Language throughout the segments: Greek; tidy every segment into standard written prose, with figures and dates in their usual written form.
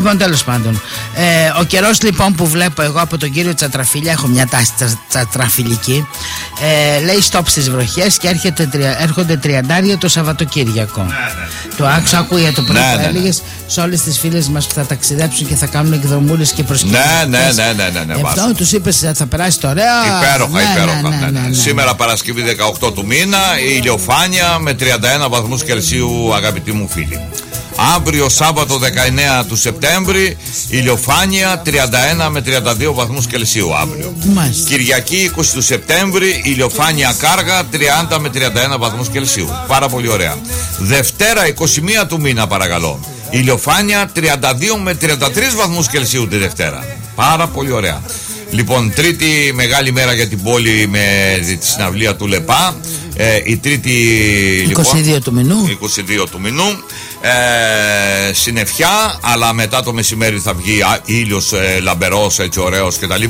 Λοιπόν, τέλος πάντων, ο καιρός λοιπόν που βλέπω εγώ από τον κύριο Τσατραφίλια, έχω μια τάση τσατραφιλική, λέει stop στις βροχές και έρχονται 30 το Σαββατοκύριακο. Το άκουσα, ακούγεται το πρώτο που έλεγες σε όλες τις φίλες μας που θα ταξιδέψουν και θα κάνουν εκδρομούλες και προσκυνήσεις. Ναι. Αυτό τους είπες θα περάσει το ωραία. Υπέροχα. Σήμερα Παρασκευή 18 του μήνα, η ηλιοφάνεια με 31 βαθμούς Κελσίου, αγαπητοί μου φίλοι. Αύριο Σάββατο 19 του Σεπτέμβρη, ηλιοφάνεια 31 με 32 βαθμούς Κελσίου αύριο. Μάλιστα. Κυριακή 20 του Σεπτέμβρη, ηλιοφάνεια κάργα 30 με 31 βαθμούς Κελσίου. Πάρα πολύ ωραία. Δευτέρα 21 του μήνα παρακαλώ, ηλιοφάνεια 32 με 33 βαθμούς Κελσίου τη Δευτέρα. Πάρα πολύ ωραία. Λοιπόν, τρίτη μεγάλη μέρα για την πόλη με τη συναυλία του ΛΕΠΑ. Η τρίτη 22 του μηνού. 22 του μηνού. Συννεφιά, αλλά μετά το μεσημέρι θα βγει ήλιος λαμπερός, έτσι ωραίος κτλ.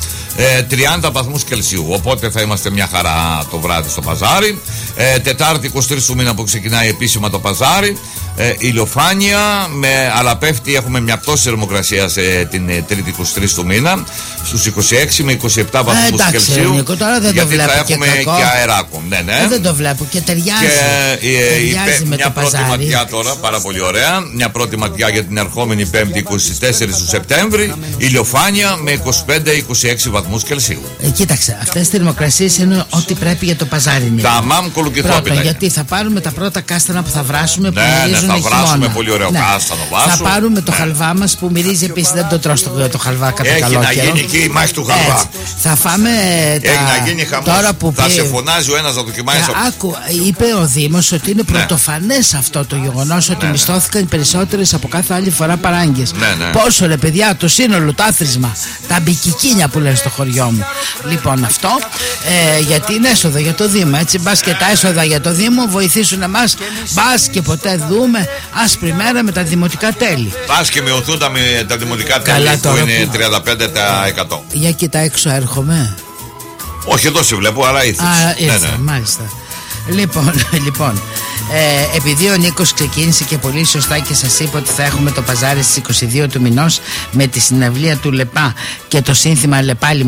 30 βαθμούς Κελσίου. Οπότε θα είμαστε μια χαρά το βράδυ στο παζάρι. Τετάρτη 23 του μήνα που ξεκινάει επίσημα το παζάρι. Ηλιοφάνεια, αλλά πέφτει, έχουμε μια πτώση θερμοκρασίας την Τρίτη 23 του μήνα στους 26 με 27 βαθμούς Κελσίου. Νίκο, τώρα δεν γιατί το θα έχουμε και αεράκο. Ναι. Δεν το βλέπω και ταιριάζει. Και με μια το πρώτη παζάρι. ματιά τώρα, πάρα πολύ ωραία. Μια πρώτη ματιά για την ερχόμενη 5η 24 του Σεπτέμβρη. Ηλιοφάνεια με 25-26 βαθμούς Κελσίου. Κοίταξε, αυτές οι θερμοκρασίες είναι ό,τι πρέπει για το παζάρι. Τα μάμ κολουκυθόπιτα. Γιατί θα πάρουμε τα πρώτα κάστανα που θα βράσουμε που μυρίζουν θα βράσουμε χειμώνα. πολύ ωραίο κάστανο βάσο. Θα πάρουμε το χαλβά μας που μυρίζει επίσης, δεν το τρως το χαλβά κατά καλό καιρό. Έχει να γίνει εκεί η μάχη του χαλβά. Θα φάμε έχει να γίνει χαμός. Τώρα που θα σε φωνάζει ο ένας να δοκιμάσει. Είπε ο Δήμος ότι είναι πρωτοφανές αυτό το γεγονός ότι μισθώθηκαν περισσότερες από κάθε άλλη φορά παράγκες. Πόσο ρε παιδιά, το σύνολο, το άθροισμα, τα μπικικίνια που λένε στο χωριό μου. Λοιπόν, αυτό γιατί είναι έσοδο για το Δήμο. Έτσι, μπας και τα έσοδα για το Δήμο βοηθήσουν εμάς. Μπας και ποτέ δούμε άσπρη μέρα με τα δημοτικά τέλη. Μπας και μειωθούν τα δημοτικά τέλη που είναι 35%. Για κοίτα έξω έρχομαι. Όχι, εδώ σε βλέπω, αλλά ήρθες. Μάλιστα. Λοιπόν, επειδή ο Νίκος ξεκίνησε και πολύ σωστά και σας είπε ότι θα έχουμε το παζάρι στις 22 του μηνός με τη συναυλία του ΛΕΠΑ και το σύνθημα ΛΕΠΑΛΗ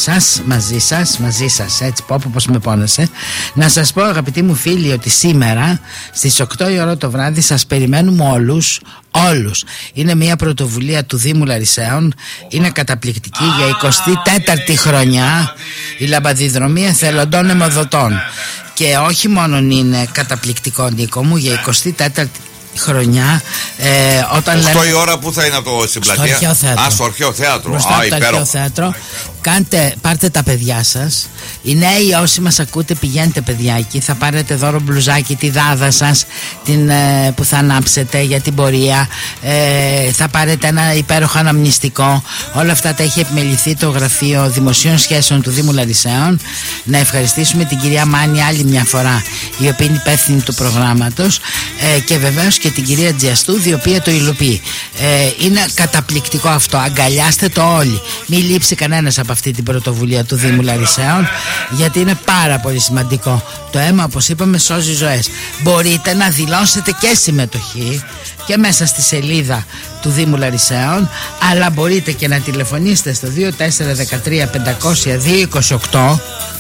μαζί σας, έτσι πως με πόνεσε. Να σας πω, αγαπητοί μου φίλοι, ότι σήμερα στις 8 η ώρα το βράδυ σας περιμένουμε όλους. Είναι μια πρωτοβουλία του Δήμου Λαρισαίων. Είναι καταπληκτική για 24η χρονιά η λαμπαδιδρομία εθελοντών αιμοδοτών. Και όχι μόνο είναι καταπληκτικό, Νίκο μου, για 24η χρονιά. Όταν 8 η ώρα που θα είναι αυτό στην πλατεία? Στο Αρχαίο Θέατρο. Μπροστά από το Αρχαίο Θέατρο. Πάρτε τα παιδιά σας. Οι νέοι όσοι μας ακούτε, πηγαίνετε παιδιά εκεί. Θα πάρετε δώρο μπλουζάκι, τη δάδα σας που θα ανάψετε για την πορεία. Θα πάρετε ένα υπέροχο αναμνηστικό. Όλα αυτά τα έχει επιμεληθεί το Γραφείο Δημοσίων Σχέσεων του Δήμου Λαρισαίων. Να ευχαριστήσουμε την κυρία Μάνη άλλη μια φορά, η οποία είναι υπεύθυνη του προγράμματος, και βεβαίως και την κυρία Τζιαστούδη, η οποία το υλοποιεί. Είναι καταπληκτικό αυτό. Αγκαλιάστε το όλοι. Μην λείψει κανένας από αυτή την πρωτοβουλία του Δήμου Λαρισαίων, γιατί είναι πάρα πολύ σημαντικό. Το αίμα, όπως είπαμε, σώζει ζωές. Μπορείτε να δηλώσετε και συμμετοχή και μέσα στη σελίδα του Δήμου Λαρισαίων, αλλά μπορείτε και να τηλεφωνήσετε στο 2413 500 228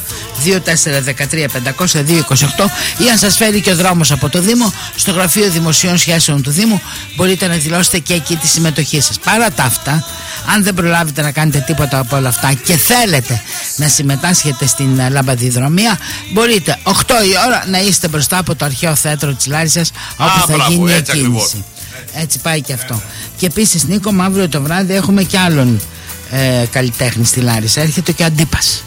2413 500 228, ή αν σας φέρει και ο δρόμος από το Δήμο, στο Γραφείο Δημοσίων Σχέσεων του Δήμου μπορείτε να δηλώσετε και εκεί τη συμμετοχή σας. Παρά τα αυτά, αν δεν προλάβετε να κάνετε τίποτα από όλα αυτά και θέλετε να συμμετάσχετε στην λαμπαδιδρομία, μπορείτε 8 η ώρα να είστε μπροστά από το Αρχαίο Θέατρο της Λάρισσας, όπου θα γίνει η εκκίνηση. Έτσι πάει και αυτό. Και επίσης, Νίκο, αύριο το βράδυ έχουμε και άλλον καλλιτέχνη στη Λάρισα. Έρχεται και ο Αντίπας.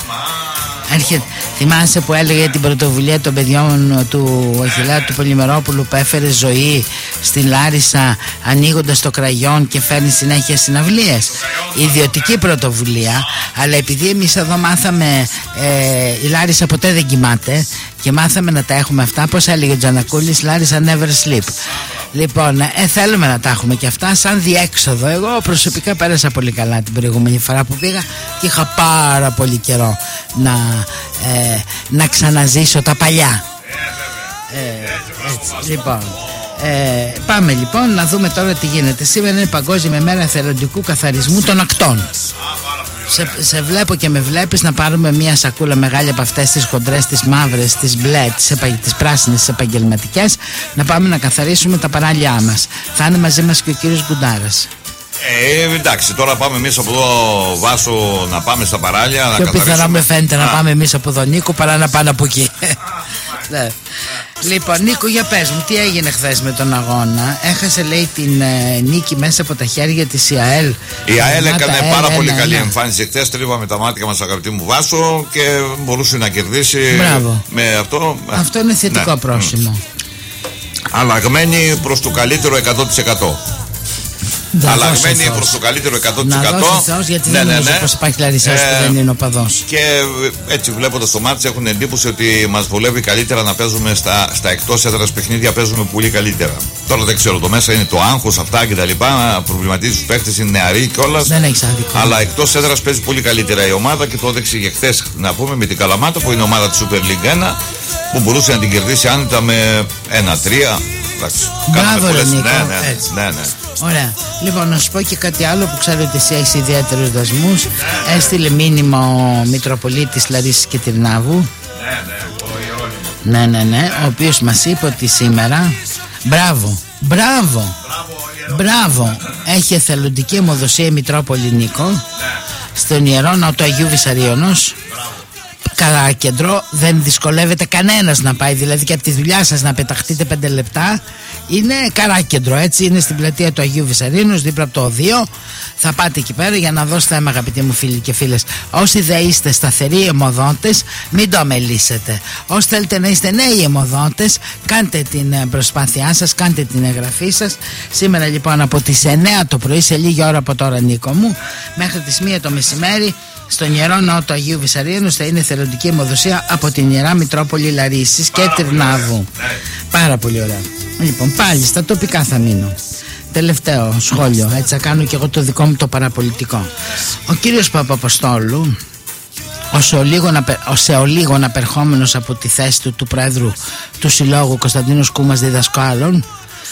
Θυμάσαι που έλεγε την πρωτοβουλία των παιδιών του Αχιλλέα του Πολυμερόπουλου, που έφερε ζωή στη Λάρισα ανοίγοντας το κραγιόν και φέρνει συνέχεια συναυλίες? Ιδιωτική πρωτοβουλία, αλλά επειδή εμείς εδώ μάθαμε, η Λάρισα ποτέ δεν κοιμάται, και μάθαμε να τα έχουμε αυτά. Πώς έλεγε ο Τζανακούλης, Λάρισα never sleep. Λοιπόν, θέλουμε να τα έχουμε και αυτά σαν διέξοδο. Εγώ προσωπικά πέρασα πολύ καλά την προηγούμενη φορά που πήγα και είχα πάρα πολύ καιρό να ξαναζήσω τα παλιά. Έτσι, λοιπόν, Πάμε λοιπόν να δούμε τώρα τι γίνεται. Σήμερα είναι Παγκόσμια Μέρα Εθελοντικού Καθαρισμού των Ακτών. Σε βλέπω και με βλέπεις να πάρουμε μια σακούλα μεγάλη από αυτές τις χοντρές, τις μαύρες, τις μπλε, τις πράσινες, τις επαγγελματικές, να πάμε να καθαρίσουμε τα παράλια μας. Θα είναι μαζί μας και ο κύριος Γκουντάρας. Εντάξει, τώρα πάμε εμείς από εδώ, Βάσο, να πάμε στα παράλια. Πιο να καθαρίσουμε. πιθανό με φαίνεται να πάμε εμείς από εδώ, Νίκο, παρά να πάνε από εκεί. Ναι. Λοιπόν, Νίκο, για πες μου, τι έγινε χθες με τον αγώνα? Έχασε, λέει, την νίκη μέσα από τα χέρια της η ΑΕΛ. Η ΑΕΛ έκανε πάρα πολύ καλή εμφάνιση χθες. Τρίβαμε τα μάτια μας, αγαπητή μου Βάσο, και μπορούσε να κερδίσει. Μπράβο. Με αυτό. Αυτό είναι θετικό πρόσημο. Αλλαγμένη προς το καλύτερο 100%. Αλλαγμένη προς το καλύτερο 100%. Να δώσει Θεός, γιατί δεν νομίζω πως υπάρχει Λαρισσάς που δεν είναι οπαδός. Και έτσι, βλέποντας το μάτς, έχουν εντύπωση ότι μας βολεύει καλύτερα να παίζουμε στα εκτός έδρας παιχνίδια. Παίζουμε πολύ καλύτερα. Τώρα δεν ξέρω, το μέσα είναι το άγχος, αυτά κτλ. Προβληματίζει τους παίχτες, είναι νεαροί κιόλας. Δεν έχεις άδικο. Αλλά εκτός έδρας παίζει πολύ καλύτερα η ομάδα και το έδειξε και χθες, να πούμε, με την Καλαμάτα, που είναι ομάδα της Super League 1, που μπορούσε να την κερδίσει άνετα με 1-3. Μπράβο, Νίκο. Ναι. Ωραία. Λοιπόν, να σου πω και κάτι άλλο που ξέρω ότι εσύ έχεις ιδιαίτερους δασμούς. Έστειλε μήνυμα ο Μητροπολίτης Λαρίσης και Τυρνάβου. Ναι. Ο οποίος μας είπε ότι σήμερα. Μπράβο. Έχει εθελοντική αιμοδοσία η Μητρόπολη, Νίκο, στον Ιερό Ναό του Αγίου Βυσαρίωνος. Καράκεντρο, δεν δυσκολεύεται κανένας να πάει, δηλαδή και από τη δουλειά σας να πεταχτείτε 5 λεπτά. Είναι Καράκεντρο, έτσι, είναι στην πλατεία του Αγίου Βυσαρίνους, δίπλα από το οδείο. Θα πάτε εκεί πέρα για να δώσετε αίμα, αγαπητοί μου φίλοι και φίλες. Όσοι δεν είστε σταθεροί αιμοδότες, μην το αμελήσετε. Όσοι θέλετε να είστε νέοι αιμοδότες, κάντε την προσπάθειά σας, κάντε την εγγραφή σας. Σήμερα λοιπόν από τις 9 το πρωί, σε λίγη ώρα από τώρα, Νίκο μου, μέχρι τις 1 το μεσημέρι, στον Ιερό Ναό του Αγίου Βυσαρίνους θα είναι θελοντική αιμοδοσία από την Ιερά Μητρόπολη Λαρίσης και Τυρνάβου. Πάρα πολύ ωραία. Λοιπόν, πάλι στα τοπικά θα μείνω. Τελευταίο σχόλιο, έτσι θα κάνω και εγώ το δικό μου το παραπολιτικό. Ο κύριος Παπαποστόλου, ως ολίγων απερχόμενος από τη θέση του Πρόεδρου του Συλλόγου Κωνσταντίνος Κούμας Διδασκάλων,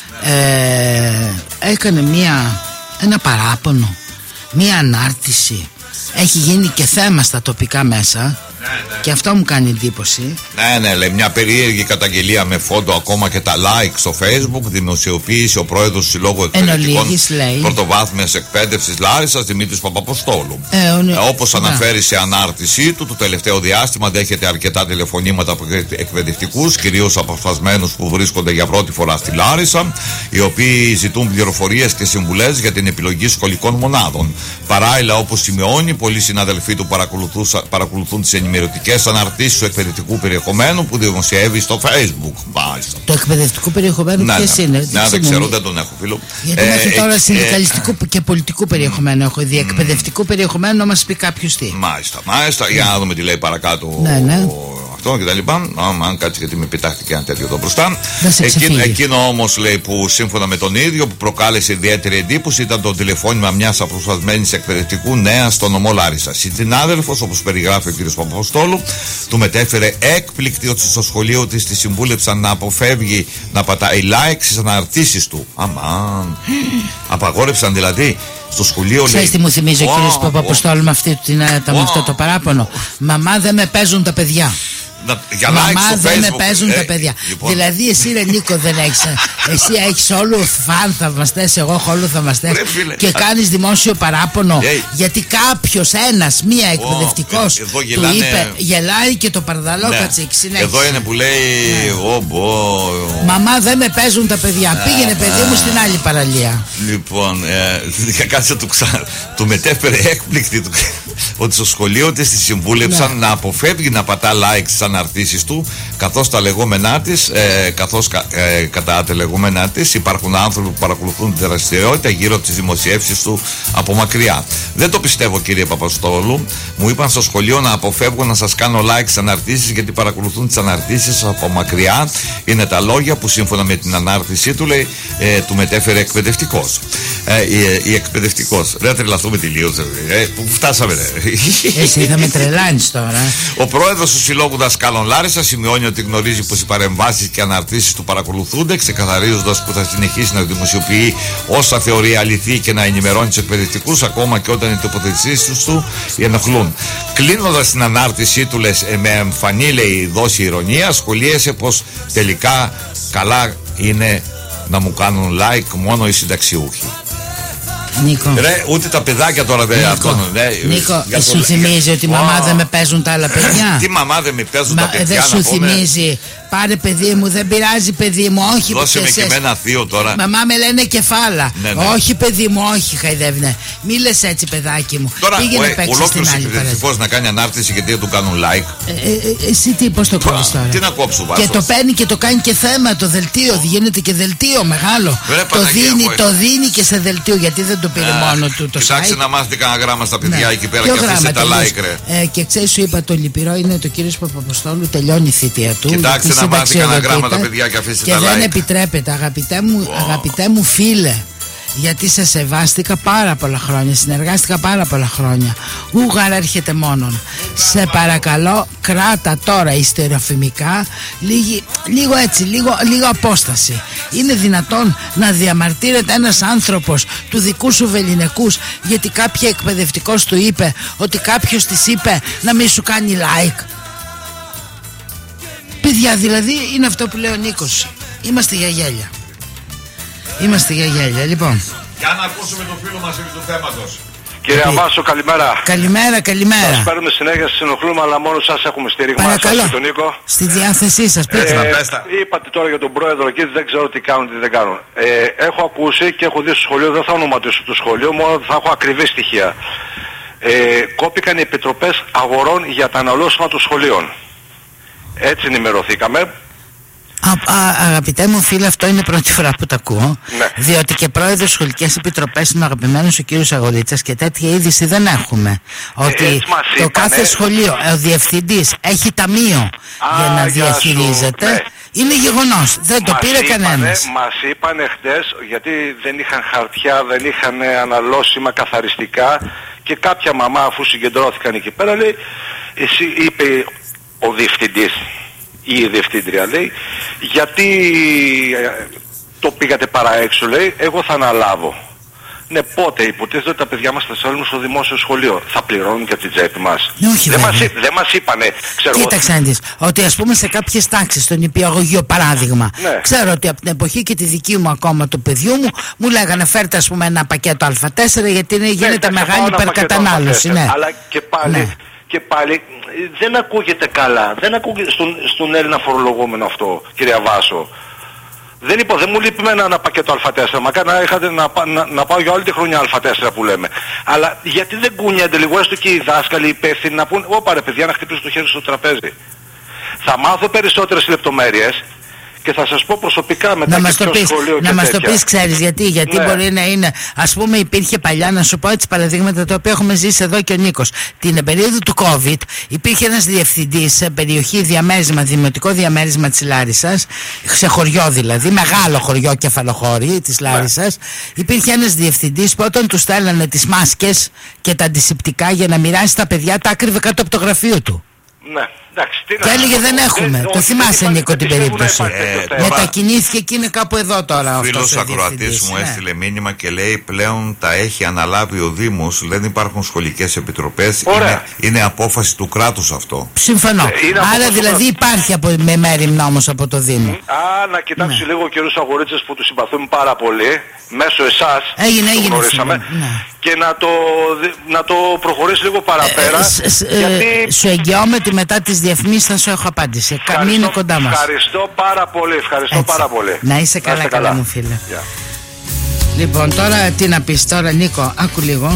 έκανε ένα παράπονο, μία ανάρτηση. Έχει γίνει και θέμα στα τοπικά μέσα. Και αυτό μου κάνει εντύπωση. Ναι, λέει, μια περίεργη καταγγελία με φόντο, ακόμα και τα like στο Facebook. Δημοσιοποίησε ο πρόεδρος του Συλλόγου Εκπαιδευτικών Πρωτοβάθμιας Εκπαίδευσης Λάρισσας, Δημήτρης Παπαποστόλου. Όπως αναφέρει σε ανάρτησή του, το τελευταίο διάστημα δέχεται αρκετά τηλεφωνήματα από εκπαιδευτικούς, κυρίως αποσπασμένους που βρίσκονται για πρώτη φορά στη Λάρισα, οι οποίοι ζητούν πληροφορίες και συμβουλές για την επιλογή σχολικών μονάδων. Παράλληλα, όπως σημειώνει, πολλοί συναδελφοί του παρακολουθούν τις ενημερωτικές αναρτήσεις του εκπαιδευτικού περιεχομένου που δημοσιεύει στο Facebook. Μάλιστα. Το εκπαιδευτικό περιεχομένου ποιες είναι? Δεν ξέρω, δεν τον έχω, φίλο. Γιατί μέχρι τώρα συνδικαλιστικού και πολιτικού περιεχομένου έχω δει. Εκπαιδευτικού περιεχομένου να μας πει κάποιος τι. Μάλιστα. Για να δούμε τι λέει παρακάτω. Ναι. Αυτό και τα λοιπά. Αν κάτσει, γιατί με πετάχτηκε ένα τέτοιο εδώ μπροστά. Εκείνο όμως, λέει, που σύμφωνα με τον ίδιο που προκάλεσε ιδιαίτερη εντύπωση ήταν το τηλεφώνημα μιας αποσπασμένης εκπαιδευτικού νέας στο νομό Λάρισα. Συνάδελφος, όπως περιγράφει ο κ. Παπαποστόλου, του μετέφερε έκπληκτη ότι στο σχολείο της τη συμβούλεψαν να αποφεύγει να πατάει like στις αναρτήσεις του. Αμάν. Απαγόρεψαν δηλαδή στο σχολείο. Ξέρεις τι μου θυμίζει ο κ. Παπαποστόλου με αυτό το παράπονο? Μαμά, δεν με παίζουν τα παιδιά. Μαμά, δεν με παίζουν τα παιδιά. Λοιπόν. Δηλαδή εσύ, ρε Νίκο, δεν έχεις. Εσύ έχεις όλο φαν θαυμαστές, εγώ έχω όλο θαυμαστές. Και κάνεις δημόσιο παράπονο γιατί κάποιος, μία εκπαιδευτικός του είπε, γελάει και το παρδαλό κατσίξει. Εδώ είναι που λέει μαμά, δεν με παίζουν τα παιδιά. Πήγαινε, παιδί μου, στην άλλη παραλία. Λοιπόν, κάτσε του μετέφερε έκπληκτη ότι στο σχολείο της τη συμβούλεψαν να αποφεύγει να πατά like στις αναρτήσεις του, καθώς κατά τα λεγόμενά της υπάρχουν άνθρωποι που παρακολουθούν τη δραστηριότητα γύρω από τις δημοσιεύσεις του από μακριά. Δεν το πιστεύω, κύριε Παπαποστόλου. Μου είπαν στο σχολείο να αποφεύγω να σας κάνω like στις αναρτήσεις γιατί παρακολουθούν τις αναρτήσεις από μακριά. Είναι τα λόγια που σύμφωνα με την ανάρτησή του, λέει, του μετέφερε εκπαιδευτικός. Η εκπαιδευτικός. Δεν θα τρελαθούμε τελείως. Πού φτάσαμε, εσύ θα με τρελάνεις τώρα. Ο πρόεδρος του Συλλόγου Δασκάλων Δασκάλων Λάρισα σημειώνει ότι γνωρίζει πως οι παρεμβάσεις και αναρτήσεις του παρακολουθούνται, ξεκαθαρίζοντας που θα συνεχίσει να δημοσιοποιεί όσα θεωρεί αληθή και να ενημερώνει τους εκπαιδευτικούς, ακόμα και όταν οι τοποθετήσεις του ενοχλούν. Κλείνοντας την ανάρτησή του, με εμφανή, λέει, δόση ηρωνία, σχολίασε πως τελικά καλά είναι να μου κάνουν like μόνο οι συνταξιούχοι. Νίκο. Ρε, ούτε τα παιδάκια τώρα δεν αυτόν. Νίκο, σου θυμίζει ότι μαμά δεν με παίζουν τα άλλα παιδιά? Τι μαμά δεν με παίζουν τα παιδιά? Δεν σου θυμίζει? Πάρε παιδί μου, δεν πειράζει παιδί μου, όχι. Δώσε με και εμένα θείο τώρα. Μαμά με λένε κεφάλα. Ναι. Όχι παιδί μου, όχι, χαϊδεύουνε. Μη λες έτσι παιδάκι μου. Τώρα ολόκληρος εκπαιδευτικός να κάνει ανάρτηση γιατί δεν του κάνουν like. Εσύ τι, πώς το κόβεις τώρα? Τι να κόψω, βάζω. Και το παίρνει και το κάνει και θέμα το δελτίο. Γίνεται και δελτίο μεγάλο. Το δίνει και σε δελτίο, γιατί δεν το πήρε μόνο του το site. Κοιτάξτε να μάθετε κανένα γράμμα στα παιδιά εκεί πέρα και αφήστε τα like, ρε. Και ξέρεις, σου είπα, το λυπηρό είναι το κύριο Παπαποστόλου τελειώνει η θητεία του. Κοιτάξτε να μάθετε κανένα γράμμα τα παιδιά και αφήστε τα like. Και δεν επιτρέπεται, αγαπητέ μου φίλε. Γιατί σε σεβάστηκα πάρα πολλά χρόνια, συνεργάστηκα πάρα πολλά χρόνια. Ούγαρα έρχεται μόνον. Σε παρακαλώ, κράτα τώρα ιστεροφημικά λίγο έτσι, λίγο απόσταση. Είναι δυνατόν να διαμαρτύρεται ένας άνθρωπος του δικού σου βεληνικούς γιατί κάποια εκπαιδευτικός του είπε ότι κάποιος της είπε να μην σου κάνει like? Παιδιά, δηλαδή είναι αυτό που λέει ο Νίκος. Είμαστε για γέλια. Είμαστε για γέλια, λοιπόν. Για να ακούσουμε τον φίλο μας επί του θέματος. Κύριε Αβάσο, καλημέρα. Καλημέρα. Σας παίρνουμε συνέχεια, σας ενοχλούμε, αλλά μόνο σας έχουμε στήριγμα. Παρακαλώ. Σας και τον Νίκο. Στη διάθεσή σας, πείτε. Είπατε τώρα για τον πρόεδρο εκεί, δεν ξέρω τι κάνουν, τι δεν κάνουν. Έχω ακούσει και έχω δει στο σχολείο, δεν θα ονοματίσω το σχολείο, μόνο θα έχω ακριβή στοιχεία. Κόπηκαν οι επιτροπές αγορών για τα αναλώσιμα των σχολείων. Έτσι ενημερωθήκαμε. Αγαπητέ μου φίλε, αυτό είναι πρώτη φορά που το ακούω. Ναι. Διότι και πρόεδρος σχολικές επιτροπές είναι ο αγαπημένος ο κύριος Αγορίτσας και τέτοια είδηση δεν έχουμε. Ότι το κάθε σχολείο, ο διευθυντής έχει ταμείο για να διαχειρίζεται. Ναι. Είναι γεγονός, δεν το πήρε κανένας. Μας είπανε χτες, γιατί δεν είχαν χαρτιά, δεν είχαν αναλώσιμα καθαριστικά, και κάποια μαμά, αφού συγκεντρώθηκαν εκεί πέρα, λέει, εσύ, είπε ο διευθυντής ή η διευθύντρια, λέει, γιατί το πήγατε παρά έξω, λέει, εγώ θα αναλάβω. Ναι, πότε? Υποτίθεται ότι τα παιδιά μας θα στέλνουν στο δημόσιο σχολείο. Θα πληρώνουν και από την τσέπη μας. Όχι, δεν μας είπανε. Κοίταξε να δεις, ότι ας πούμε σε κάποιες τάξεις, στον νηπιαγωγείο παράδειγμα, ναι, ξέρω ότι από την εποχή και τη δική μου ακόμα του παιδιού μου λέγανε φέρτε ας πούμε ένα πακέτο Α4 γιατί γίνεται μεγάλη υπερκατανάλωση. Ναι. Αλλά και πάλι, ναι, και πάλι δεν ακούγεται καλά. Δεν ακούγεται στον Έλληνα φορολογούμενο αυτό, κύριε Βάσο. Δεν μου λείπει ένα πακέτο Α4. Μακάρι να είχατε να πάω για όλη τη χρονιά Α4 που λέμε. Αλλά γιατί δεν κουνιούνται λίγο έστω και οι δάσκαλοι, οι υπεύθυνοι να πούν, όπα ρε παιδιά, να χτυπήσω το χέρι στο τραπέζι. Θα μάθω περισσότερες λεπτομέρειες και θα σας πω προσωπικά μετά και στο σχολείο και να μας το πεις, ξέρεις γιατί ναι, μπορεί να είναι, ας πούμε υπήρχε παλιά, να σου πω έτσι παραδείγματα τα οποία έχουμε ζήσει εδώ και ο Νίκος. Την περίοδο του COVID υπήρχε ένας διευθυντής σε περιοχή διαμέρισμα, δημοτικό διαμέρισμα της Λάρισσας, σε χωριό δηλαδή, μεγάλο χωριό κεφαλοχώρι της Λάρισσας, υπήρχε ένας διευθυντής που όταν του στέλνανε τις μάσκες και τα αντισηπτικά για να μοιράσει στα παιδιά, τα άκρυβε κάτω από το γραφείο του. Ναι, εντάξει, και έλεγε δεν έχουμε. Το θυμάσαι, Νίκο, την περίπτωση. Μετακινήθηκε και είναι κάπου εδώ τώρα. Ο φίλος ακροατής μου έστειλε μήνυμα και λέει πλέον τα έχει αναλάβει ο Δήμος, δεν υπάρχουν σχολικές επιτροπές. Είναι απόφαση του κράτους αυτό. Συμφωνώ. Άρα δηλαδή υπάρχει με μέριμνα όμως από το Δήμο. Να κοιτάξει λίγο ο κύριος Αγορίτσας που του συμπαθούμε πάρα πολύ, μέσω εσάς έγινε, γνωρίσαμε, και να το προχωρήσει λίγο παραπέρα. Γιατί σου εγγυώμαι ότι μετά τις διαφημίσεις θα σου έχω απάντηση. Μείνε κοντά μας. Ευχαριστώ πάρα πολύ. Πάρα πολύ. Να είσαι καλά μου φίλε. Λοιπόν, τώρα τι να πεις τώρα, Νίκο, άκου λίγο.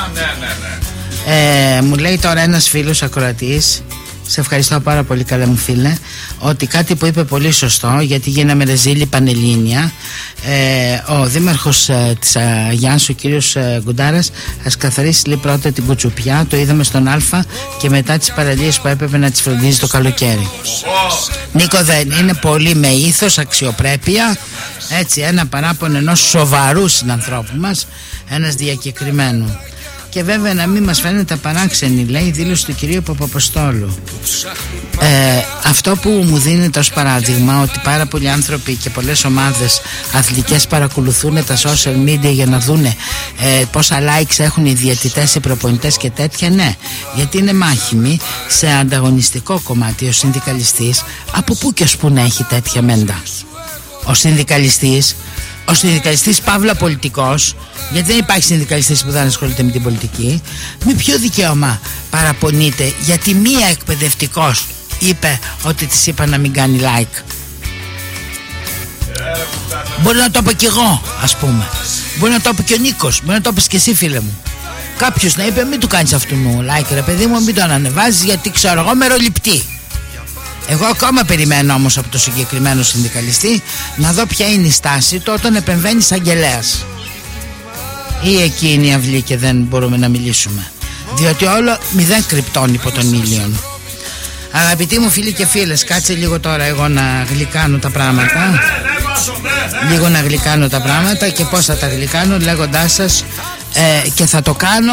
Ναι. Μου λέει τώρα ένας φίλος ακροατής, σε ευχαριστώ πάρα πολύ καλά μου φίλε, ότι κάτι που είπε πολύ σωστό, γιατί γίναμε ρεζίλη πανελλήνια. Ο δήμαρχος της Αγιάννης, ο κύριος Γκουντάρας, ας καθαρίσει λέει πρώτα την κουτσουπιά, το είδαμε στον Α, και μετά τις παραλίες που έπρεπε να τις φροντίζει το καλοκαίρι. Νίκο, δεν είναι πολύ με ήθος, αξιοπρέπεια, έτσι, ένα παράπονο ενός σοβαρού συνανθρώπου μας, ένας διακεκριμένου. Και βέβαια να μην μας φαίνεται παράξενη, λέει, η δήλωση του κυρίου Παπαποστόλου. Αυτό που μου δίνεται ως παράδειγμα, ότι πάρα πολλοί άνθρωποι και πολλές ομάδες αθλητικές παρακολουθούν τα social media για να δούνε πόσα likes έχουν οι διαιτητές, οι προπονητές και τέτοια, ναι, γιατί είναι μάχημοι σε ανταγωνιστικό κομμάτι. Ο συνδικαλιστής από πού και ως πού να έχει τέτοια μέντα? Ο συνδικαλιστής παύλα πολιτικός, γιατί δεν υπάρχει συνδικαλιστής που δεν ασχολείται με την πολιτική, με ποιο δικαίωμα παραπονείται γιατί μία εκπαιδευτικός είπε ότι της είπα να μην κάνει like? Μπορεί να το πω κι εγώ, ας πούμε, μπορεί να το πω και ο Νίκος, μπορεί να το πεις και εσύ, φίλε μου. Κάποιος να είπε μην του κάνεις αυτού μου like, ρε παιδί μου, μην το ανεβάζεις γιατί ξέρω εγώ μεροληπτεί. Εγώ ακόμα περιμένω όμως από το συγκεκριμένο συνδικαλιστή να δω ποια είναι η στάση του όταν επεμβαίνει εισαγγελέας. Ή εκεί είναι η αυλή και δεν μπορούμε να μιλήσουμε, διότι όλο μηδέν κρυπτών υπό τον ήλιον. Αγαπητοί μου φίλοι και φίλες, κάτσε λίγο τώρα εγώ να γλυκάνω τα πράγματα. Και πώς θα τα γλυκάνω? Λέγοντάς σας και θα το κάνω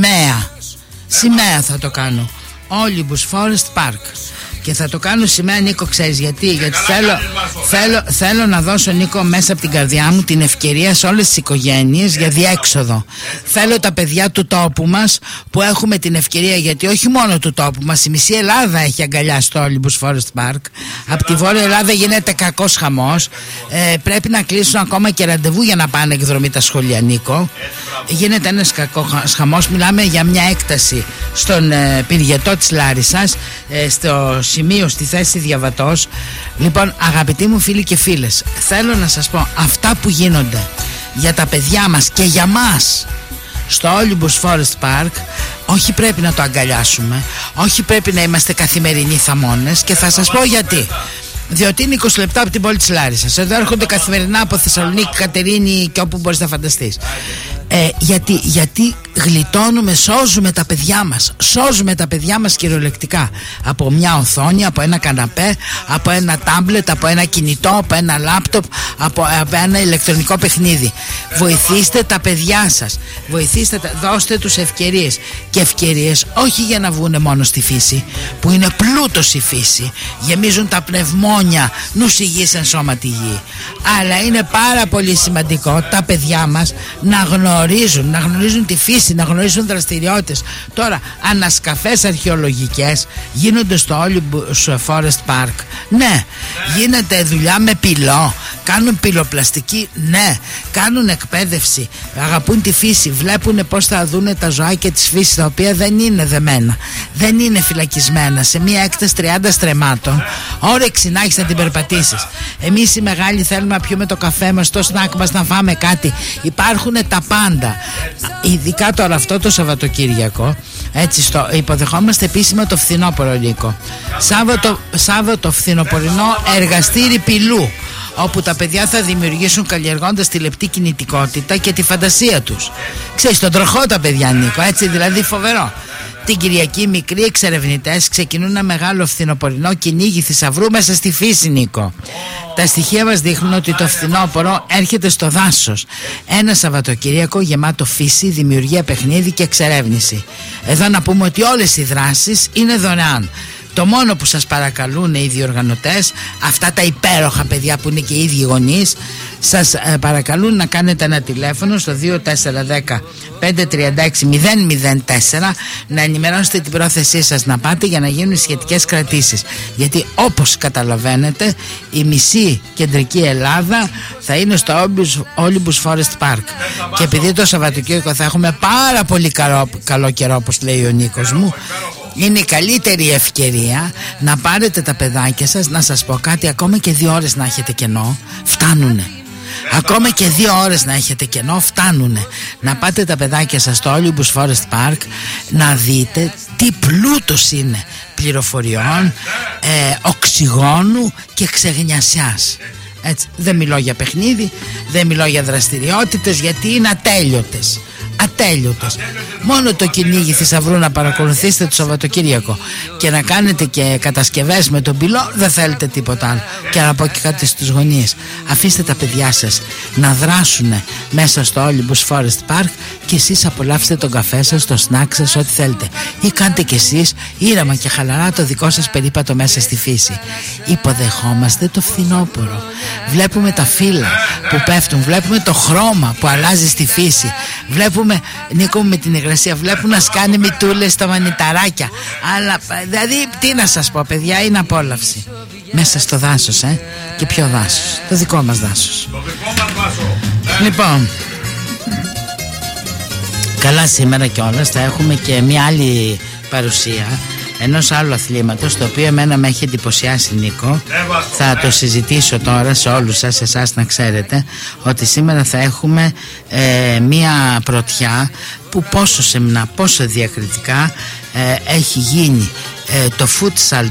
σημαία θα το κάνω, Olympus Forest Park. Και θα το κάνω σημαία, Νίκο, ξέρεις γιατί? Γιατί θέλω να δώσω, Νίκο, μέσα από την καρδιά μου την ευκαιρία σε όλες τις οικογένειες για διέξοδο. Θέλω τα παιδιά του τόπου μας που έχουμε την ευκαιρία, γιατί όχι μόνο του τόπου μας, η μισή Ελλάδα έχει αγκαλιάσει το Olympus Forest Park. Από τη Βόρεια Ελλάδα γίνεται κακός χαμός. Πρέπει να κλείσουν ακόμα και ραντεβού για να πάνε εκδρομή τα σχολεία, Νίκο. Γίνεται ένας κακός χαμός. Μιλάμε για μια έκταση στον πυργετό της Λάρισσας, στο σημείο, στη θέση Διαβατός. Λοιπόν, αγαπητοί μου φίλοι και φίλες, θέλω να σας πω, αυτά που γίνονται για τα παιδιά μας και για μας στο Olympus Forest Park, όχι πρέπει να το αγκαλιάσουμε, όχι πρέπει να είμαστε καθημερινοί θαμώνες, και θα σας πω γιατί. Διότι είναι 20 λεπτά από την πόλη της Λάρισσας. Εδώ έρχονται καθημερινά από Θεσσαλονίκη, Κατερίνη και όπου μπορείς να φανταστείς. Γιατί γλιτώνουμε, σώζουμε τα παιδιά μας. Σώζουμε τα παιδιά μας κυριολεκτικά. Από μια οθόνη, από ένα καναπέ, από ένα τάμπλετ, από ένα κινητό, από ένα λάπτοπ, από ένα ηλεκτρονικό παιχνίδι. Βοηθήστε τα παιδιά σας. Δώστε τους ευκαιρίες. Και ευκαιρίες όχι για να βγουν μόνο στη φύση, που είναι πλούτος η φύση. Γεμίζουν τα πνευμόνια, νους υγιής εν σώματι γη. Αλλά είναι πάρα πολύ σημαντικό τα παιδιά μας να γνωρίζουν τη φύση, να γνωρίζουν δραστηριότητες. Τώρα, ανασκαφές αρχαιολογικές γίνονται στο Olympus Forest Park. Ναι. Γίνεται δουλειά με πυλό. Κάνουν πυλοπλαστική. Ναι. Κάνουν εκπαίδευση. Αγαπούν τη φύση. Βλέπουν πώς θα δούνε τα ζωάκια της φύσης, τα οποία δεν είναι δεμένα. Δεν είναι φυλακισμένα σε μια έκταση 30 στρεμμάτων. Όρεξη να έχεις να την περπατήσεις. Εμείς οι μεγάλοι θέλουμε να πιούμε το καφέ μας, το σνακ μας, να φάμε κάτι. Υπάρχουν τα πάντα. Ειδικά τώρα αυτό το Σαββατοκύριακο, έτσι, υποδεχόμαστε επίσημα το φθινόπωρο, Νίκο. Σάββατο φθινοπορεινό εργαστήρι πυλού, όπου τα παιδιά θα δημιουργήσουν καλλιεργώντας τη λεπτή κινητικότητα και τη φαντασία τους. Ξέρεις, τον τροχό τα παιδιά, Νίκο, έτσι, δηλαδή φοβερό. Την Κυριακή μικροί εξερευνητές ξεκινούν ένα μεγάλο φθινοπορεινό κυνήγι θησαυρού μέσα στη φύση, Νίκο. Τα στοιχεία μας δείχνουν ότι το φθινόπωρο έρχεται στο δάσος. Ένα Σαββατοκύριακο γεμάτο φύση, δημιουργία, παιχνίδι και εξερεύνηση. Εδώ να πούμε ότι όλες οι δράσεις είναι δωρεάν. Το μόνο που σας παρακαλούν οι διοργανωτές, αυτά τα υπέροχα παιδιά που είναι και οι ίδιοι γονείς, σας παρακαλούν να κάνετε ένα τηλέφωνο στο 2410 536 004, να ενημερώσετε την πρόθεσή σας να πάτε για να γίνουν σχετικές κρατήσεις. Γιατί όπως καταλαβαίνετε, η μισή κεντρική Ελλάδα θα είναι στο Olympus Forest Park. Και επειδή το Σαββατοκύριακο θα έχουμε πάρα πολύ καλό καιρό, όπως λέει ο Νίκος μου, είναι η καλύτερη ευκαιρία να πάρετε τα παιδάκια σας. Να σας πω κάτι, ακόμα και 2 ώρες να έχετε κενό φτάνουνε. Ακόμα και 2 ώρες να έχετε κενό φτάνουνε. Να πάτε τα παιδάκια σας στο Olympus Forest Park, να δείτε τι πλούτος είναι πληροφοριών, οξυγόνου και ξεγνιασιάς. Έτσι, δεν μιλώ για παιχνίδι, δεν μιλώ για δραστηριότητες, γιατί είναι ατέλειωτες. ατέλειωτες. Μόνο το κυνήγι θησαυρού να παρακολουθήσετε το Σαββατοκύριακο και να κάνετε και κατασκευές με τον πυλό, δεν θέλετε τίποτα άλλο. Και να πω και κάτι στους γονείς: αφήστε τα παιδιά σας να δράσουν μέσα στο Olympus Forest Park και εσείς απολαύστε τον καφέ σας, το σνακ σας, ό,τι θέλετε. Ή κάντε κι εσείς ήρεμα και χαλαρά το δικό σας περίπατο μέσα στη φύση. Υποδεχόμαστε το φθινόπωρο. Βλέπουμε τα φύλλα που πέφτουν, βλέπουμε το χρώμα που αλλάζει στη φύση. Βλέπουμε, Νίκο, με την υγρασία, βλέπουν να σκάνε μητούλες στα μανιταράκια. Αλλά δηλαδή, τι να σας πω, παιδιά, είναι απόλαυση. Μέσα στο δάσος, και ποιο δάσος? Το δικό μας δάσος. Λοιπόν, καλά, σήμερα κιόλας θα έχουμε και μια άλλη παρουσία ενός άλλου αθλήματος, το οποίο εμένα με έχει εντυπωσιάσει, Νίκο. Θα το συζητήσω τώρα σε όλους σας, εσάς να ξέρετε ότι σήμερα θα έχουμε μια πρωτιά που πόσο σεμνά, πόσο διακριτικά έχει γίνει το φούτσαλ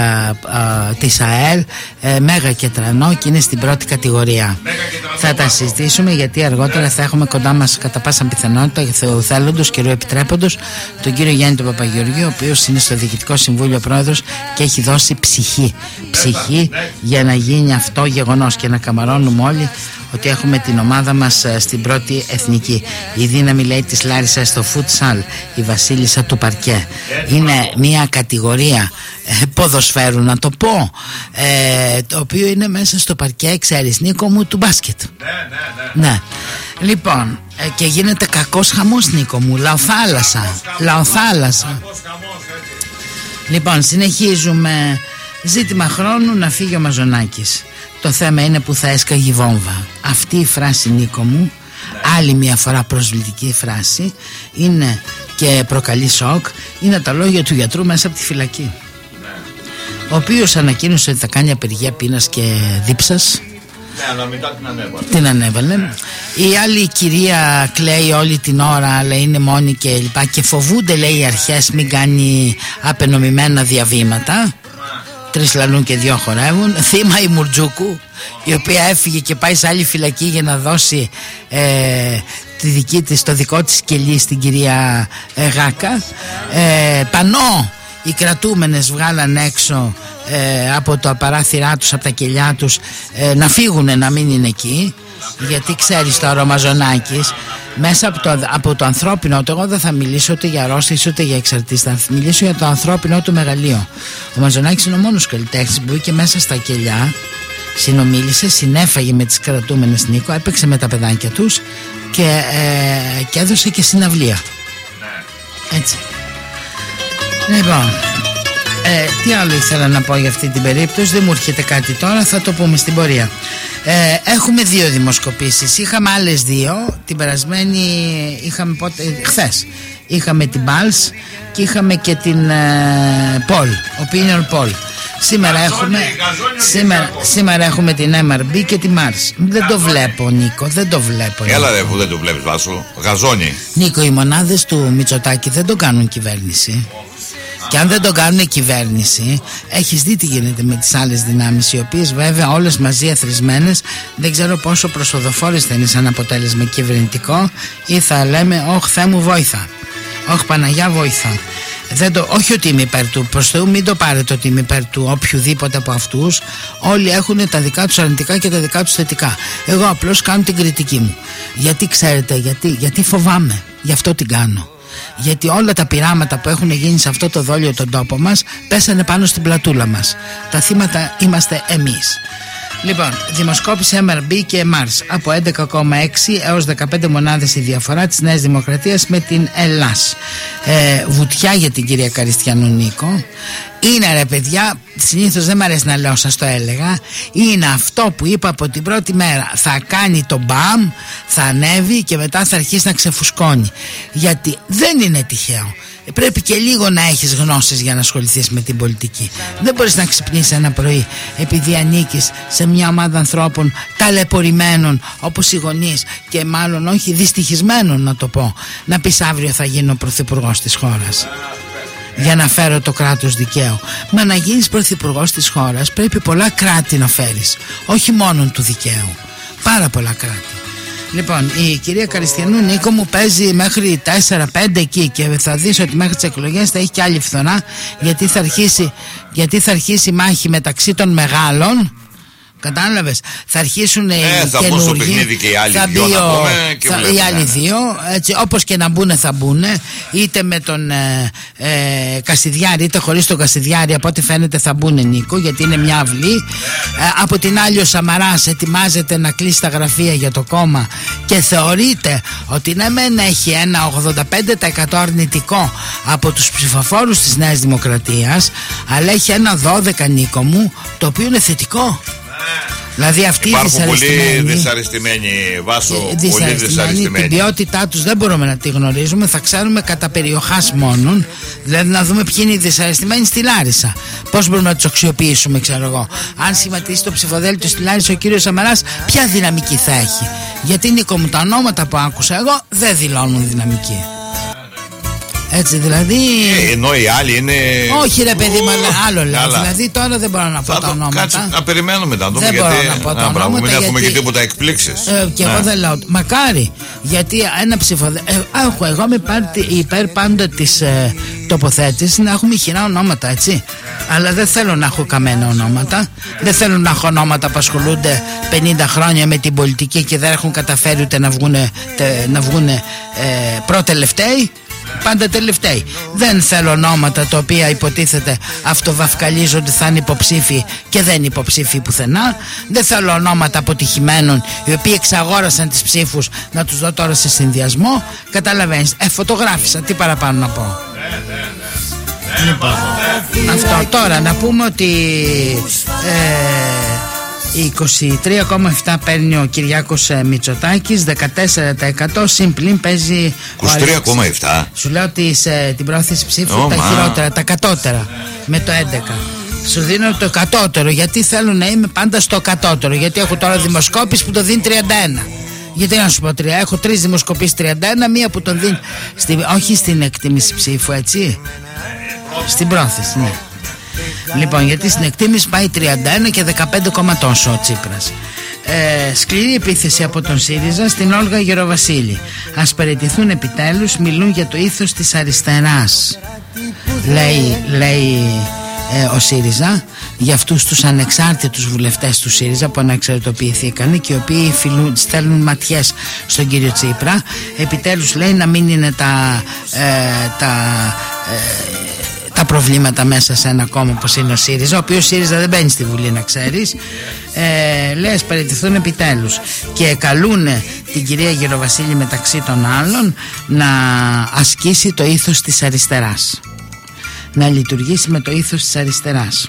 της ΑΕΛ Μέγα και Τρανό, και είναι στην πρώτη κατηγορία. Θα τα συζητήσουμε, γιατί αργότερα θα έχουμε κοντά μας κατά πάσα πιθανότητα Θεοθέλοντος και Επιτρέποντος τον κύριο Γιάννη τον Παπαγεωργίου, ο οποίος είναι στο Διοικητικό Συμβούλιο πρόεδρος και έχει δώσει ψυχή για να γίνει αυτό γεγονός και να καμαρώνουμε όλοι ότι έχουμε την ομάδα μας στην πρώτη εθνική. Η δύναμη, λέει, της Λάρισσας στο φούτσαλ, η βασίλισσα του παρκέ. Είναι μια κατηγορία ποδοσφαίρου, να το πω, το οποίο είναι μέσα στο παρκέ, ξέρεις, Νίκο μου, του μπάσκετ. Ναι. Λοιπόν, και γίνεται κακός χαμός, Νίκο μου, λαοθάλασσα. Λοιπόν, συνεχίζουμε. Ζήτημα χρόνου να φύγει ο Μαζονάκης. Το θέμα είναι που θα έσκαγε η βόμβα. Αυτή η φράση, Νίκο μου, άλλη μια φορά προσβλητική φράση, είναι και προκαλεί σοκ. Είναι τα λόγια του γιατρού μέσα από τη φυλακή, ο οποίος ανακοίνωσε ότι θα κάνει απεργία πείνας και δίψας. Ναι, αλλά μετά την ανέβαλε. Η άλλη κυρία κλαίει όλη την ώρα, αλλά είναι μόνη και λοιπά, και φοβούνται, λέει, οι αρχές μην κάνει απενομημένα διαβήματα. 3 λαλούν και 2 χορεύουν. Θύμα η Μουρτζούκου, η οποία έφυγε και πάει σε άλλη φυλακή για να δώσει τη δική της, το δικό της κελί στην κυρία Γάκα. Πανώ οι κρατούμενες βγάλαν έξω από το παράθυρά τους, από τα κελιά τους, να φύγουν, να μην είναι εκεί. Γιατί ξέρεις τώρα ο Μαζονάκης, μέσα από το ανθρώπινο του, εγώ δεν θα μιλήσω ούτε για αρρώστιες ούτε για εξαρτήσεις, θα μιλήσω για το ανθρώπινο του μεγαλείο. Ο Μαζονάκης είναι ο μόνος καλλιτέχνης που μπήκε μέσα στα κελιά, συνομίλησε, συνέφαγε με τις κρατούμενες, Νίκο, έπαιξε με τα παιδάκια τους και έδωσε και συναυλία. Έτσι. Λοιπόν, τι άλλο ήθελα να πω για αυτή την περίπτωση, δεν μου έρχεται κάτι τώρα, θα το πούμε στην πορεία. Έχουμε 2 δημοσκοπήσεις. Είχαμε άλλες 2. Την περασμένη είχαμε χθες. Είχαμε την Pulse και είχαμε και την Poll, Opinion Poll. Σήμερα έχουμε την MRB και τη Mars. Δεν το βλέπω, Νίκο, δεν το βλέπω. Έλα ρε που δεν το βλέπεις, Βάσο. Γαζόνι. Νίκο, οι μονάδες του Μητσοτάκη δεν το κάνουν κυβέρνηση. Και αν δεν το κάνουν κυβέρνηση, έχεις δει τι γίνεται με τις άλλες δυνάμεις, οι οποίες βέβαια όλες μαζί εθρισμένες, δεν ξέρω πόσο προσοδοφόρες θα είναι σαν αποτέλεσμα κυβερνητικό, ή θα λέμε «Ωχ Θεέ μου βόηθα», «Ωχ Παναγιά βόηθα». Όχι ότι είμαι υπέρ του, προς Θεού μην το πάρετε ότι είμαι υπέρ του οποιοδήποτε από αυτούς. Όλοι έχουν τα δικά τους αρνητικά και τα δικά τους θετικά. Εγώ απλώς κάνω την κριτική μου. Γιατί ξέρετε, γιατί φοβάμαι, γι' αυτό την κάνω. Γιατί όλα τα πειράματα που έχουν γίνει σε αυτό το δόλιο τον τόπο μας πέσανε πάνω στην πλατούλα μας. Τα θύματα είμαστε εμείς. Λοιπόν, δημοσκόπηση MRB και Mars, από 11,6 έως 15 μονάδες η διαφορά της Νέας Δημοκρατίας με την Ελλάς. Βουτιά για την κυρία Καριστιανού, Νίκο. Είναι, ρε παιδιά, συνήθως δεν μ' αρέσει να λέω, σας το έλεγα, είναι αυτό που είπα από την πρώτη μέρα. Θα κάνει το μπαμ, θα ανέβει και μετά θα αρχίσει να ξεφουσκώνει. Γιατί δεν είναι τυχαίο. Πρέπει και λίγο να έχεις γνώσεις για να ασχοληθείς με την πολιτική. Δεν μπορείς να ξυπνήσεις ένα πρωί επειδή ανήκεις σε μια ομάδα ανθρώπων ταλαιπωρημένων όπως οι γονείς, και μάλλον όχι δυστυχισμένων, να το πω, να πεις αύριο θα γίνω πρωθυπουργός της χώρας για να φέρω το κράτος δικαίου. Μα να γίνεις πρωθυπουργός της χώρας πρέπει πολλά κράτη να φέρεις, όχι μόνο του δικαίου, πάρα πολλά κράτη. Λοιπόν, η κυρία Καριστιανού, Νίκο μου, παίζει μέχρι 4-5 εκεί και θα δεις ότι μέχρι τις εκλογές θα έχει και άλλη φθορά, γιατί θα αρχίσει η μάχη μεταξύ των μεγάλων. Κατάλαβες, θα αρχίσουν οι καινούργοι, και οι άλλοι θα δύο, οι άλλοι δύο, έτσι, όπως και να μπουν θα μπουν, είτε με τον Κασιδιάρη είτε χωρίς τον Κασιδιάρη, από ό,τι φαίνεται θα μπουν, Νίκο, γιατί είναι μια αυλή. Από την άλλη ο Σαμαράς ετοιμάζεται να κλείσει τα γραφεία για το κόμμα και θεωρείται ότι ναι μεν έχει ένα 85% αρνητικό από τους ψηφοφόρους της Νέας Δημοκρατίας, αλλά έχει ένα 12, Νίκο μου, το οποίο είναι θετικό. Δηλαδή αυτοί υπάρχουν πολύ δυσαρεστημένοι, Βάσο, πολύ δυσαρεστημένοι. Την ποιότητά τους δεν μπορούμε να τη γνωρίζουμε, θα ξέρουμε κατά περιοχάς μόνον. Δηλαδή να δούμε ποιοι είναι οι δυσαρεστημένοι στη Λάρισα. Πώς μπορούμε να τους αξιοποιήσουμε, ξέρω εγώ. Αν σχηματίσει το ψηφοδέλτιο στη Λάρισα ο κύριος Σαμαράς, ποια δυναμική θα έχει? Γιατί, Νίκο μου, τα ονόματα που άκουσα εγώ δεν δηλώνουν δυναμική. Έτσι δηλαδή. Ενώ οι άλλοι είναι. Όχι ρε παιδί μου, άλλο λέω. Δηλαδή τώρα δεν μπορώ να πω τα ονόματα. Κάτσε να περιμένουμε να δούμε. Δεν μπορώ να πω τα ονόματα. Μην έχουμε και τίποτα εκπλήξεις. Και εγώ δεν λέω. Μακάρι. Γιατί ένα ψηφοδέλτιο. Εγώ είμαι υπέρ πάντα της τοποθέτησης να έχουμε ηχηρά ονόματα, έτσι. Αλλά δεν θέλω να έχω καμένα ονόματα. Δεν θέλω να έχω ονόματα που ασχολούνται 50 χρόνια με την πολιτική και δεν έχουν καταφέρει ούτε να βγουν προτελευταίοι. Πάντα τελευταίοι. Δεν θέλω ονόματα τα οποία υποτίθεται αυτοβαυκαλίζονται θα είναι υποψήφοι και δεν είναι υποψήφοι πουθενά. Δεν θέλω ονόματα αποτυχημένων οι οποίοι εξαγόρασαν τις ψήφους να τους δω τώρα σε συνδυασμό. Καταλαβαίνεις, φωτογράφησα, τι παραπάνω να πω. Λοιπόν, αυτό τώρα να πούμε ότι 23,7 παίρνει ο Κυριάκος Μητσοτάκης, 14% συμπλήν παίζει 23,7. Σου λέω ότι την πρόθεση ψήφου τα χειρότερα, τα κατώτερα με το 11. Σου δίνω το κατώτερο γιατί θέλω να είμαι πάντα στο κατώτερο. Γιατί έχω τώρα δημοσκόπηση που το δίνει 31. Γιατί να σου πω 3, έχω 3 δημοσκοπήσεις 31, μία που τον δίνει όχι στην εκτίμηση ψήφου, έτσι, στην πρόθεση, ναι. Λοιπόν, γιατί στην εκτίμηση πάει 31 και 15 τόσο ο Τσίπρας. Σκληρή επίθεση από τον ΣΥΡΙΖΑ στην Όλγα Γεροβασίλη. Ας παραιτηθούν επιτέλους, μιλούν για το ήθος της αριστεράς. Λέει ο ΣΥΡΙΖΑ για αυτούς τους ανεξάρτητους βουλευτές του ΣΥΡΙΖΑ που αναξαρτητοποιηθήκαν και οι οποίοι στέλνουν ματιές στον κύριο Τσίπρα. Επιτέλους, λέει, να μην είναι τα προβλήματα μέσα σε ένα κόμμα όπως είναι ο ΣΥΡΙΖΑ, ο οποίος ΣΥΡΙΖΑ δεν μπαίνει στη Βουλή, να ξέρεις. Λέει ας παραιτηθούν επιτέλους και καλούν την κυρία Γεροβασίλη μεταξύ των άλλων να ασκήσει το ήθος της αριστεράς, να λειτουργήσει με το ήθος της αριστεράς.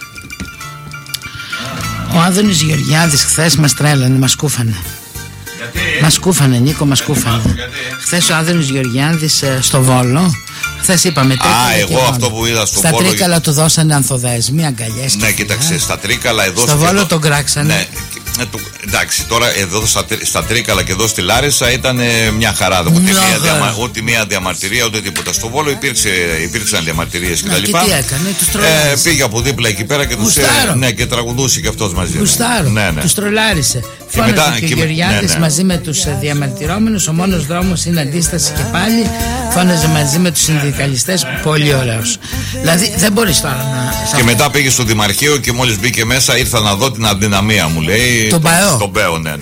Ο Άδωνης Γεωργιάδης χθες μας τρέλανε, μας κούφανε. Μας κούφανε, Νίκο, μας κούφανε. Χθες ο Άδωνης Γεωργιάδης στο Βόλο. Χθες είπαμε εγώ αυτό που είδα στο Βόλο. Βόλο. Στα Τρίκαλα του δώσανε ανθοδέσμοι, αγκαλιές. Ναι, κοίταξε, στα Τρίκαλα εδώ. Στο Βόλο τον κράξανε. Ναι, εντάξει, τώρα εδώ στα Τρίκαλα και εδώ στη Λάρισα ήταν μια χαρά. Ούτε μια διαμαρτυρία ούτε τίποτα. Στο Βόλο υπήρξαν διαμαρτυρίες κτλ. Και τι έκανε, τους τρολάρισε. Πήγε από δίπλα εκεί πέρα και τους και τραγουδούσε και αυτός μαζί. Γουστάρο, τους τρολάρισε. Φώναζε και ο Γεωργιάδης μαζί με τους διαμαρτυρόμενους. Ο μόνος δρόμος είναι αντίσταση και πάλι. Φώναζε μαζί με τους συνδικαλιστές. Πολύ ωραίος. Δηλαδή δεν μπορείς τώρα να. Και μετά πήγε στο Δημαρχείο και μόλις μπήκε μέσα ήρθα να δω την αδυναμία μου, λέει. Τον Μπαό. Τον Μπέο, ναι.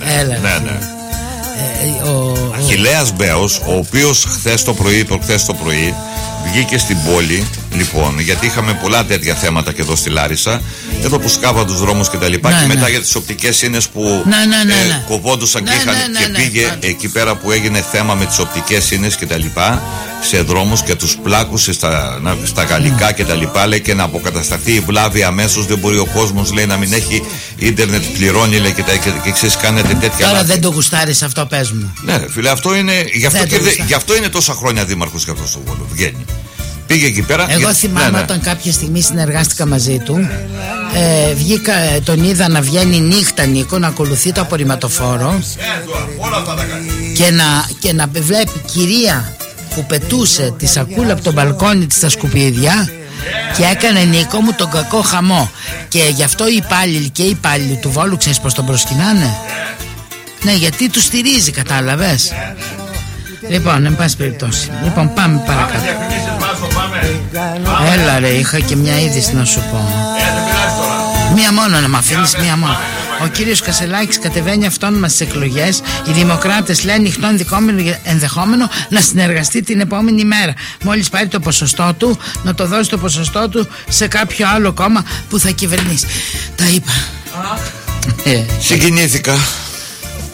Ο Αχιλλέας Μπέος, ο οποίος χθες το πρωί βγήκε στην πόλη, λοιπόν, γιατί είχαμε πολλά τέτοια θέματα και εδώ στη Λάρισα, εδώ που σκάβαν τους δρόμους και τα λοιπά, και μετά για τις οπτικές σύνες που κοβόντουσαν και πήγε εκεί πέρα που έγινε θέμα με τις οπτικές σύνες και τα λοιπά, σε δρόμους και τους πλάκουσε στα γαλλικά και τα λοιπά, λέει, και να αποκατασταθεί η βλάβη αμέσως. Δεν μπορεί ο κόσμος, λέει, να μην έχει ίντερνετ, πληρώνει, λέει, και ξέρεις, κάνετε τέτοια. Τώρα δεν το γουστάρεις αυτό, πες μου. Ναι, φίλε, αυτό είναι. Γι' αυτό είναι τόσα χρόνια δήμαρχος και αυτό στο Βόλο. Βγαίνει. Πήγε εκεί πέρα. Εγώ θυμάμαι όταν κάποια στιγμή συνεργάστηκα μαζί του, βγήκα, τον είδα να βγαίνει νύχτα, Νίκο, να ακολουθεί το απορριμματοφόρο και να βλέπει κυρία που πετούσε τη σακούλα από τον μπαλκόνι της στα σκουπίδια και έκανε, Νίκο μου, τον κακό χαμό. Και γι' αυτό οι υπάλληλοι του Βόλου, ξέρεις πως τον προσκυνάνε? Ναι, γιατί του στηρίζει, κατάλαβες. Λοιπόν, εν πάση περιπτώσει. Λοιπόν, πάμε παρακάτω. Έλα ρε, είχα και μια είδηση να σου πω. Μία μόνο να μ' αφήνεις, μία μόνο. Ο κύριος Κασελάκης κατεβαίνει αυτόνομα στις εκλογές. Οι δημοκράτες λένε ανοιχτό ενδεχόμενο να συνεργαστεί την επόμενη μέρα. Μόλις πάρει το ποσοστό του, να το δώσει το ποσοστό του σε κάποιο άλλο κόμμα που θα κυβερνήσει. Τα είπα. Συγκινήθηκα.